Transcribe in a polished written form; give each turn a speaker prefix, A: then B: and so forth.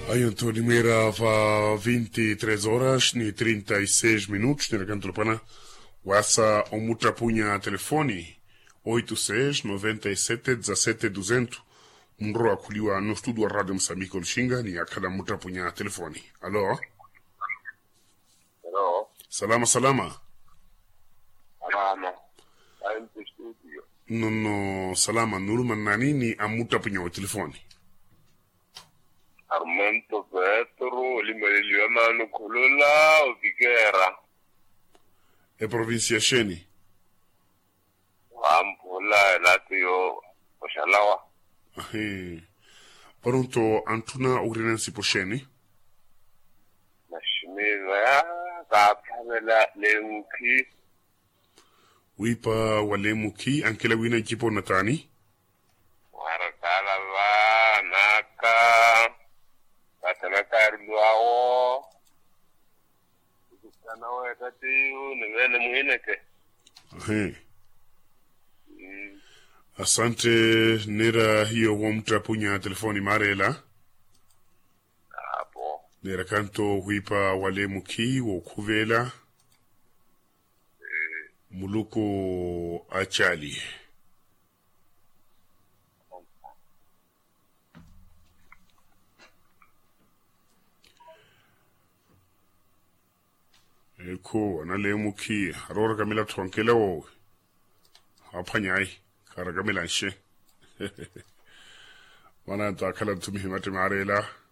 A: Aiunto Limeira fa 23 horas ni 36 minutos ni recanto pana wasa omutra punha telefone 86 97 17 200 mro akuliwa no studio Radio Msambiko Lushinga ni akada mutra punha telefone. Alo?
B: Hello.
A: Salama.
B: Salama.
A: No salama nuruma nani ni amutra punha telefone.
B: Armando Petro, Limeliliana Nukulula, Vigera.
A: E provincia Sheni?
B: Ampula, Latio, Oshalawa.
A: Pronto, Antuna Urinensi po Sheni?
B: Nashimiza, Kapamela, Lemuki.
A: Wipa Walemuki, anche la wina kipo natani?
B: Warakala, Naka. Katanakaruao kana wakati nimene muineke.
A: Asante nera hiyo wamtra punya telefoni marela
B: Apo
A: nera kanto huipa wale muki wo kuvela muluko achali eko anale muki arora kamila tonkele wo apanyai kara kamila nshe wana ta kala tumi mate marela